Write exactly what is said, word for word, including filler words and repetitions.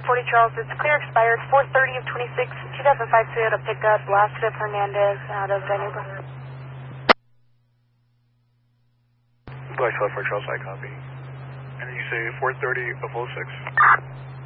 forty Charles, it's clear expired four thirty of twenty-six, two thousand five Toyota pickup, blasted of Hernandez out of Danuba. Black twelve for Charles, I copy. And then you say four thirty of oh six?